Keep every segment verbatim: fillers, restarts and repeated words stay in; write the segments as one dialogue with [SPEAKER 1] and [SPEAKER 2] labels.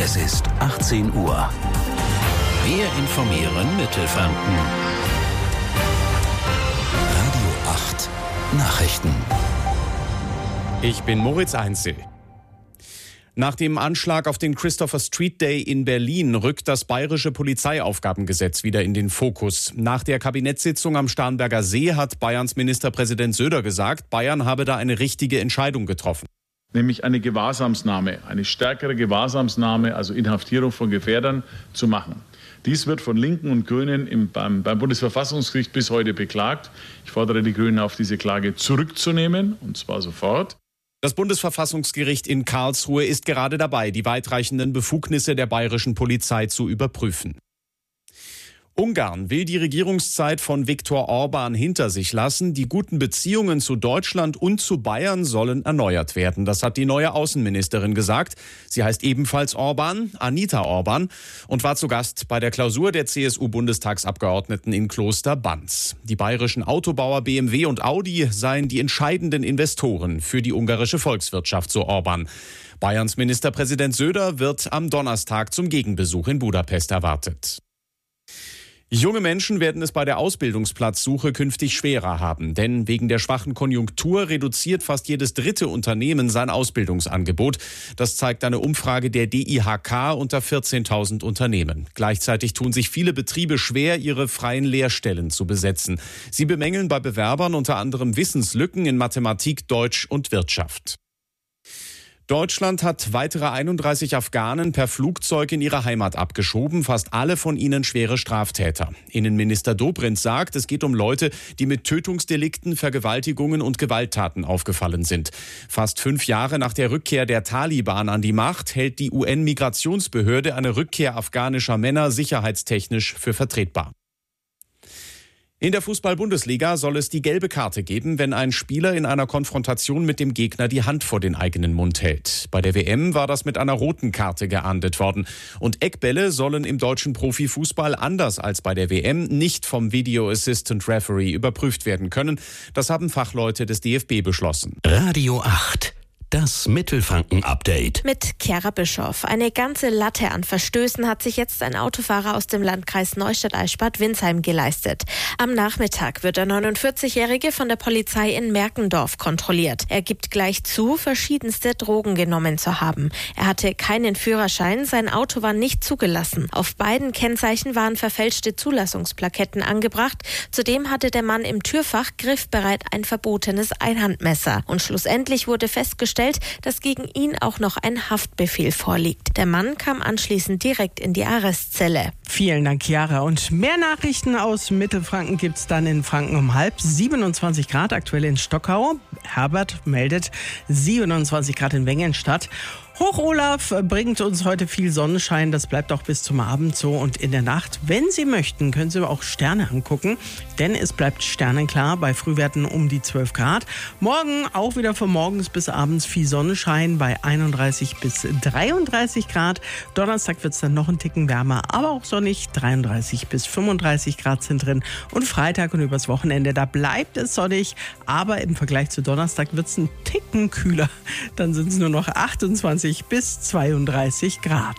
[SPEAKER 1] Es ist achtzehn Uhr. Wir informieren Mittelfranken. Radio acht Nachrichten.
[SPEAKER 2] Ich bin Moritz Einzel. Nach dem Anschlag auf den Christopher Street Day in Berlin rückt das bayerische Polizeiaufgabengesetz wieder in den Fokus. Nach der Kabinettssitzung am Starnberger See hat Bayerns Ministerpräsident Söder gesagt, Bayern habe da eine richtige Entscheidung getroffen.
[SPEAKER 3] Nämlich eine Gewahrsamsnahme, eine stärkere Gewahrsamsnahme, also Inhaftierung von Gefährdern zu machen. Dies wird von Linken und Grünen im, beim, beim Bundesverfassungsgericht bis heute beklagt. Ich fordere die Grünen auf, diese Klage zurückzunehmen, und zwar sofort.
[SPEAKER 2] Das Bundesverfassungsgericht in Karlsruhe ist gerade dabei, die weitreichenden Befugnisse der bayerischen Polizei zu überprüfen. Ungarn will die Regierungszeit von Viktor Orbán hinter sich lassen. Die guten Beziehungen zu Deutschland und zu Bayern sollen erneuert werden. Das hat die neue Außenministerin gesagt. Sie heißt ebenfalls Orban, Anita Orban, und war zu Gast bei der Klausur der C S U-Bundestagsabgeordneten in Klosterbanz. Die bayerischen Autobauer B M W und Audi seien die entscheidenden Investoren für die ungarische Volkswirtschaft, so Orban. Bayerns Ministerpräsident Söder wird am Donnerstag zum Gegenbesuch in Budapest erwartet. Junge Menschen werden es bei der Ausbildungsplatzsuche künftig schwerer haben, denn wegen der schwachen Konjunktur reduziert fast jedes dritte Unternehmen sein Ausbildungsangebot. Das zeigt eine Umfrage der D I H K unter vierzehntausend Unternehmen. Gleichzeitig tun sich viele Betriebe schwer, ihre freien Lehrstellen zu besetzen. Sie bemängeln bei Bewerbern unter anderem Wissenslücken in Mathematik, Deutsch und Wirtschaft. Deutschland hat weitere einunddreißig Afghanen per Flugzeug in ihre Heimat abgeschoben, fast alle von ihnen schwere Straftäter. Innenminister Dobrindt sagt, es geht um Leute, die mit Tötungsdelikten, Vergewaltigungen und Gewalttaten aufgefallen sind. Fast fünf Jahre nach der Rückkehr der Taliban an die Macht hält die U N-Migrationsbehörde eine Rückkehr afghanischer Männer sicherheitstechnisch für vertretbar. In der Fußball-Bundesliga soll es die gelbe Karte geben, wenn ein Spieler in einer Konfrontation mit dem Gegner die Hand vor den eigenen Mund hält. Bei der W M war das mit einer roten Karte geahndet worden. Und Eckbälle sollen im deutschen Profifußball anders als bei der W M nicht vom Video Assistant Referee überprüft werden können. Das haben Fachleute des D F B beschlossen.
[SPEAKER 1] Radio acht. Das Mittelfranken-Update.
[SPEAKER 4] Mit Chiara Bischoff. Eine ganze Latte an Verstößen hat sich jetzt ein Autofahrer aus dem Landkreis Neustadt-Eichsbad-Windsheim geleistet. Am Nachmittag wird der neunundvierzigjährige von der Polizei in Merkendorf kontrolliert. Er gibt gleich zu, verschiedenste Drogen genommen zu haben. Er hatte keinen Führerschein, sein Auto war nicht zugelassen. Auf beiden Kennzeichen waren verfälschte Zulassungsplaketten angebracht. Zudem hatte der Mann im Türfach griffbereit ein verbotenes Einhandmesser. Und schlussendlich wurde festgestellt, dass gegen ihn auch noch ein Haftbefehl vorliegt. Der Mann kam anschließend direkt in die Arrestzelle.
[SPEAKER 5] Vielen Dank, Chiara. Und mehr Nachrichten aus Mittelfranken gibt es dann in Franken um halb. siebenundzwanzig Grad aktuell in Stockau. Herbert meldet siebenundzwanzig Grad in Wengenstadt. Hoch Olaf bringt uns heute viel Sonnenschein, das bleibt auch bis zum Abend so, und in der Nacht, wenn Sie möchten, können Sie auch Sterne angucken, denn es bleibt sternenklar bei Frühwerten um die zwölf Grad. Morgen auch wieder von morgens bis abends viel Sonnenschein bei einunddreißig bis dreiunddreißig Grad. Donnerstag wird es dann noch ein Ticken wärmer, aber auch sonnig, dreiunddreißig bis fünfunddreißig Grad sind drin, und Freitag und übers Wochenende, da bleibt es sonnig, aber im Vergleich zu Donnerstag wird es ein Ticken kühler, dann sind es nur noch achtundzwanzig bis zweiunddreißig Grad.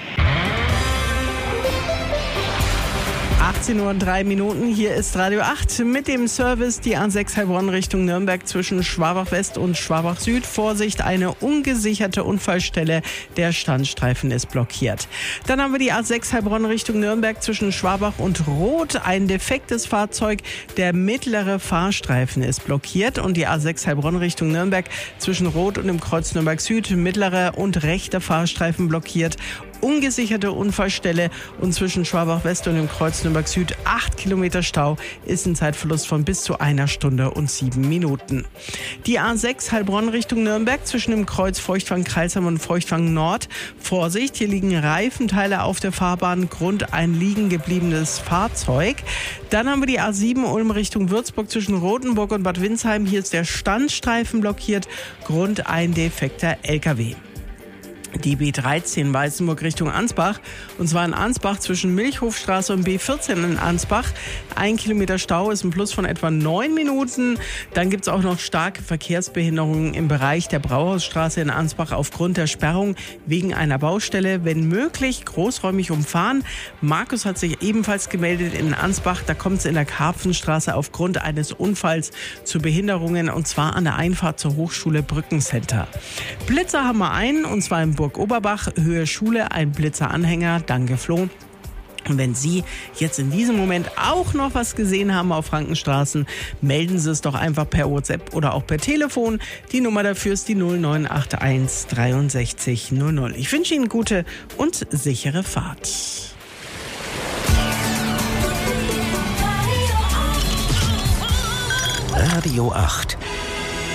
[SPEAKER 5] achtzehn Uhr und drei Minuten, hier ist Radio acht mit dem Service, die A sechs Heilbronn Richtung Nürnberg zwischen Schwabach West und Schwabach Süd. Vorsicht, eine ungesicherte Unfallstelle, der Standstreifen ist blockiert. Dann haben wir die A sechs Heilbronn Richtung Nürnberg zwischen Schwabach und Roth, ein defektes Fahrzeug, der mittlere Fahrstreifen ist blockiert, und die A sechs Heilbronn Richtung Nürnberg zwischen Roth und dem Kreuz Nürnberg Süd, mittlerer und rechter Fahrstreifen blockiert. Ungesicherte Unfallstelle, und zwischen Schwabach West und dem Kreuz Nürnberg Süd acht Kilometer Stau, ist ein Zeitverlust von bis zu einer Stunde und sieben Minuten. Die A sechs Heilbronn Richtung Nürnberg zwischen dem Kreuz Feuchtwangen-Kreilsheim und Feuchtwangen Nord. Vorsicht, hier liegen Reifenteile auf der Fahrbahn, Grund ein liegen gebliebenes Fahrzeug. Dann haben wir die A sieben Ulm Richtung Würzburg zwischen Rothenburg und Bad Windsheim. Hier ist der Standstreifen blockiert, Grund ein defekter L K W. Die B dreizehn Weißenburg Richtung Ansbach, und zwar in Ansbach zwischen Milchhofstraße und B vierzehn in Ansbach. Ein Kilometer Stau ist ein Plus von etwa neun Minuten. Dann gibt es auch noch starke Verkehrsbehinderungen im Bereich der Brauhausstraße in Ansbach aufgrund der Sperrung wegen einer Baustelle. Wenn möglich, großräumig umfahren. Markus hat sich ebenfalls gemeldet in Ansbach. Da kommt es in der Karpfenstraße aufgrund eines Unfalls zu Behinderungen, und zwar an der Einfahrt zur Hochschule Brückencenter. Blitzer haben wir einen, und zwar in Burg Oberbach, Höhe Schule, ein Blitzeranhänger, danke Flo. Und wenn Sie jetzt in diesem Moment auch noch was gesehen haben auf Frankenstraßen, melden Sie es doch einfach per WhatsApp oder auch per Telefon. Die Nummer dafür ist die null neun acht eins dreiundsechzig null null. Ich wünsche Ihnen gute und sichere Fahrt.
[SPEAKER 1] Radio acht.